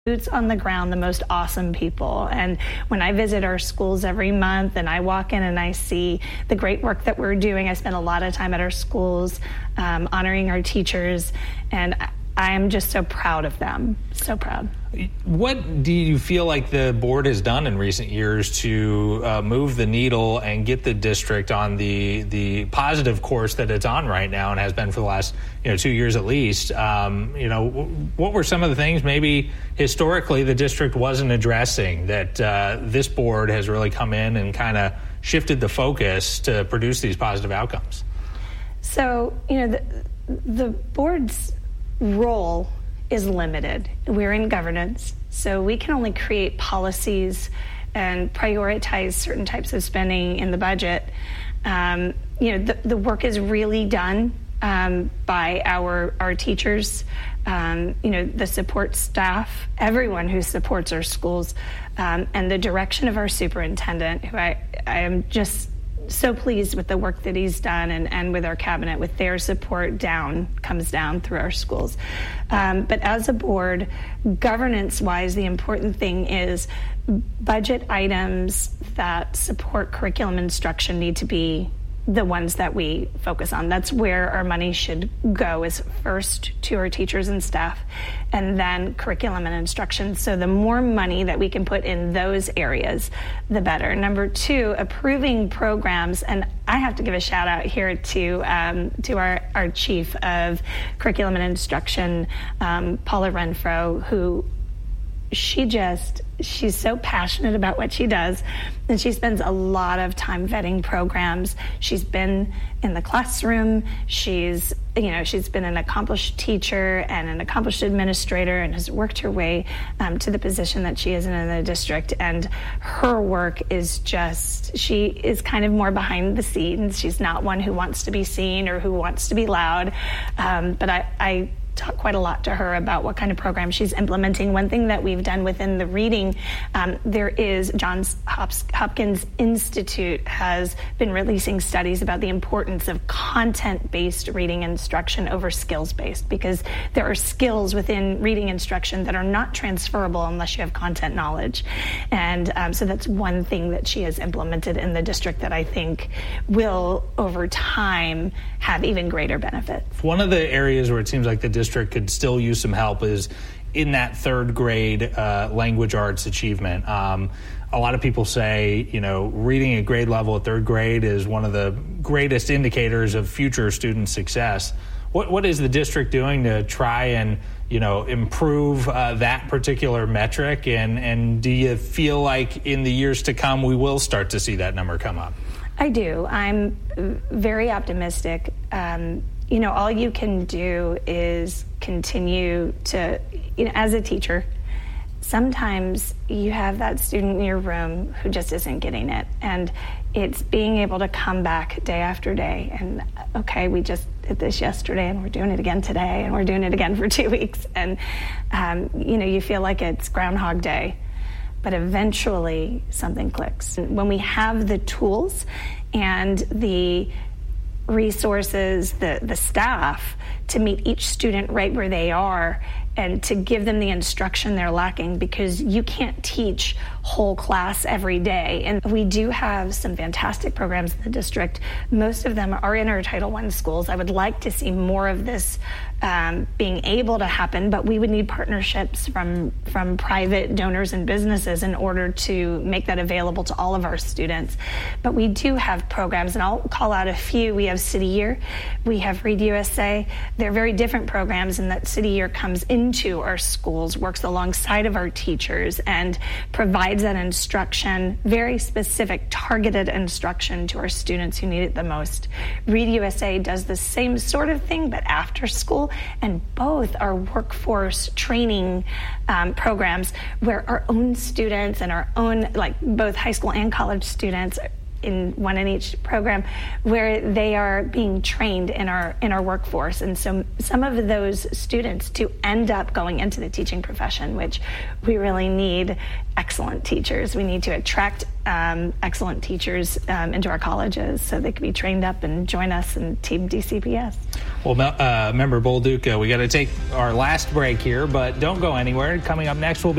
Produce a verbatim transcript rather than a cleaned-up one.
boots on the ground, the most awesome people. And when I visit our schools every month and I walk in and I see the great work that we're doing, I spend a lot of time at our schools um, honoring our teachers, and I am just so proud of them, so proud. What do you feel like the board has done in recent years to uh, move the needle and get the district on the the positive course that it's on right now and has been for the last you know two years at least? Um, you know, what were some of the things maybe historically the district wasn't addressing that uh, this board has really come in and kind of shifted the focus to produce these positive outcomes? So, you know, the, the board's role is limited. We're in governance, so we can only create policies and prioritize certain types of spending in the budget. Um, you know, the, the work is really done um, by our our teachers, um, you know, the support staff, everyone who supports our schools, um, and the direction of our superintendent, who I, I am just so pleased with the work that he's done, and, and with our cabinet, with their support down, comes down through our schools. Um, but as a board, governance-wise, the important thing is budget items that support curriculum instruction need to be the ones that we focus on. That's where our money should go, is first to our teachers and staff, and then curriculum and instruction. So the more money that we can put in those areas, the better. Number two, approving programs, and I have to give a shout out here to um, to our, our chief of curriculum and instruction, um, Paula Renfro, who she just, she's so passionate about what she does, and she spends a lot of time vetting programs. She's been in the classroom. She's, you know, she's been an accomplished teacher and an accomplished administrator, and has worked her way um, to the position that she is in in the district. And her work is just, she is kind of more behind the scenes. She's not one who wants to be seen or who wants to be loud. Um, but I, I talk quite a lot to her about what kind of program she's implementing. One thing that we've done within the reading, um, there is Johns Hopkins Institute has been releasing studies about the importance of content-based reading instruction over skills-based, because there are skills within reading instruction that are not transferable unless you have content knowledge. And um, so that's one thing that she has implemented in the district that I think will, over time, have even greater benefits. One of the areas where it seems like the district could still use some help is in that third grade uh, language arts achievement. Um, a lot of people say, you know, reading at grade level at third grade is one of the greatest indicators of future student success. What what is the district doing to try and, you know, improve uh, that particular metric? And, and do you feel like in the years to come we will start to see that number come up? I do. I'm very optimistic. Um, you know, all you can do is continue to, you know, as a teacher, sometimes you have that student in your room who just isn't getting it. And it's being able to come back day after day and, okay, we just did this yesterday and we're doing it again today and we're doing it again for two weeks. And, um, you know, you feel like it's Groundhog Day. But eventually something clicks. When we have the tools and the resources, the, the staff to meet each student right where they are and to give them the instruction they're lacking, because you can't teach whole class every day. And we do have some fantastic programs in the district. Most of them are in our Title I schools. I would like to see more of this um, being able to happen, but we would need partnerships from, from private donors and businesses in order to make that available to all of our students. But we do have programs, and I'll call out a few. We have City Year, we have Read U S A. They're very different programs in that City Year comes into our schools, works alongside of our teachers, and provides that instruction, very specific, targeted instruction to our students who need it the most. Read U S A does the same sort of thing, but after school, and both are workforce training um, programs where our own students and our own, like both high school and college students, in one in each program, where they are being trained in our in our workforce. And so some of those students to end up going into the teaching profession, which we really need excellent teachers. We need to attract um, excellent teachers um, into our colleges so they can be trained up and join us in Team D C P S. Well, uh, Member Bolduc, uh, we got to take our last break here, but don't go anywhere. Coming up next will be